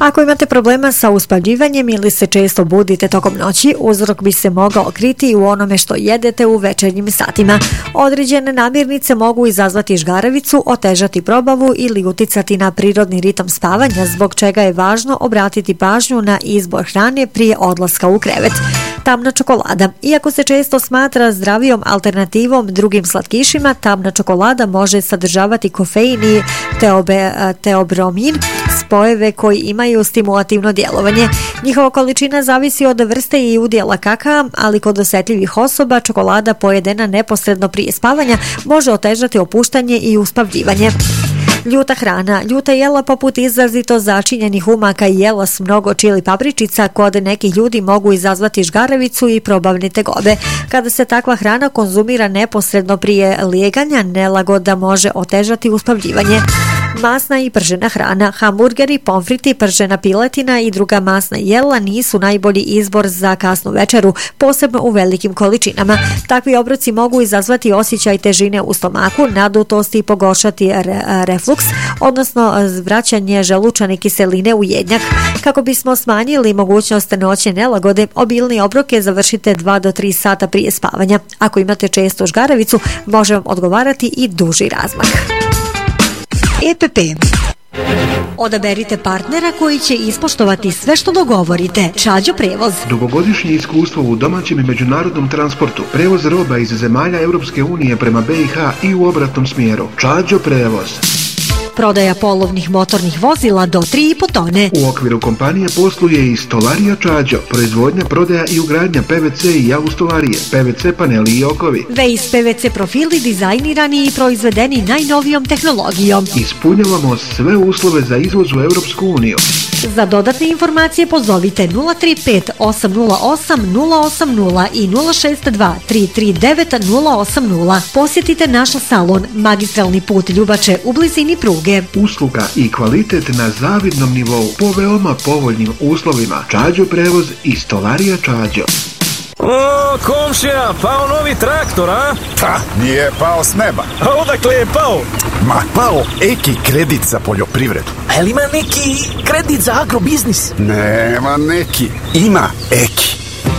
Ako imate problema sa uspavljivanjem ili se često budite tokom noći, uzrok bi se mogao kriti u onome što jedete u večernjim satima. Određene namirnice mogu izazvati žgaravicu, otežati probavu ili uticati na prirodni ritam spavanja, zbog čega je važno obratiti pažnju na izbor hrane prije odlaska u krevet. Tamna čokolada. Iako se često smatra zdravijom alternativom drugim slatkišima, tamna čokolada može sadržavati kofein i teobromin, spojeve koji imaju stimulativno djelovanje. Njihova količina zavisi od vrste i udjela kakaa, ali kod osjetljivih osoba čokolada pojedena neposredno prije spavanja može otežati opuštanje i uspavljivanje. Ljuta hrana. Ljuta jela poput izrazito začinjenih umaka i jela s mnogo čili papričica kod nekih ljudi mogu izazvati žgaravicu i probavne tegobe. Kada se takva hrana konzumira neposredno prije lijeganja, nelagoda može otežati uspavljivanje. Masna i pržena hrana. Hamburgeri, pomfriti, pržena piletina i druga masna jela nisu najbolji izbor za kasnu večeru, posebno u velikim količinama. Takvi obroci mogu izazvati osjećaj težine u stomaku, nadutost i pogoršati refluks, odnosno vraćanje želučane kiseline u jednjak. Kako bismo smanjili mogućnost noćne nelagode, obilni obroke završite 2 do 3 sata prije spavanja. Ako imate često žgaravicu, može vam odgovarati i duži razmak. EPP. Odaberite partnera koji će ispoštovati sve što dogovorite. Čađo prevoz. Dugogodišnje iskustvo u domaćem i međunarodnom transportu, prevoz roba iz zemalja Europske unije prema BiH i u obratnom smjeru. Čađo prevoz. Prodaja polovnih motornih vozila do 3,5 tone. U okviru kompanije posluje i Stolarija Čađo, proizvodnja, prodaja i ugradnja PVC i autostolarije, PVC paneli i okovi. Vejs PVC profili dizajnirani i proizvedeni najnovijom tehnologijom. Ispunjavamo sve uslove za izvoz u Europsku uniju. Za dodatne informacije pozovite 035 808 080 i 062 339 080. Posjetite naš salon Magistralni put Ljubače u blizini pruge. Usluga i kvalitet na zavidnom nivou po veoma povoljnim uslovima. Čađo prevoz i Stolarija Čađo. O, komšija, pao novi traktor, a? Pa, nije pao s neba. A odakle je pao? Ma, pao Eki kredit za poljoprivredu. A jel ima neki kredit za agrobiznis? Nema neki, ima Eki.